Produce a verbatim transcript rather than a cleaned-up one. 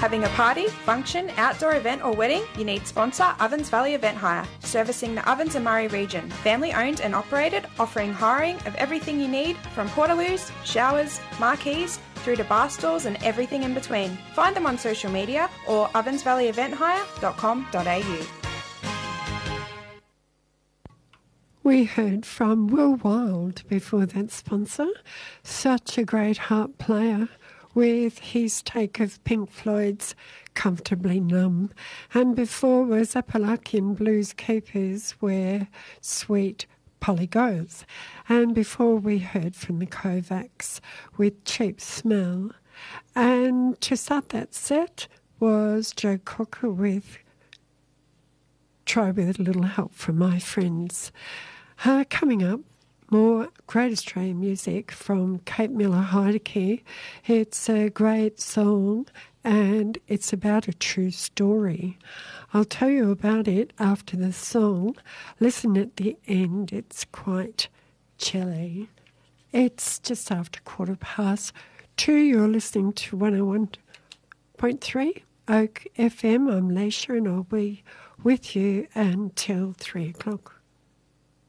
Having a party, function, outdoor event or wedding? You need sponsor Ovens Valley Event Hire, servicing the Ovens and Murray region. Family owned and operated, offering hiring of everything you need from portaloos, showers, marquees, through to bar stools and everything in between. Find them on social media or ovens valley event hire dot com dot a u. We heard from Will Wild before that sponsor, such a great harp player with his take of Pink Floyd's Comfortably Numb. And before was Appalachian Blues Keepers where Sweet Polly Goes. And before we heard from the Kovacs with Cheap Smell. And to start that set was Joe Cocker with Try With a Little Help from My Friends. Uh, coming up, more great Australian music from Kate Miller-Heidke. It's a great song and it's about a true story. I'll tell you about it after the song. Listen at the end, it's quite chilly. It's just after quarter past two. You're listening to one oh one point three Oak F M. I'm Leisha and I'll be with you until three o'clock.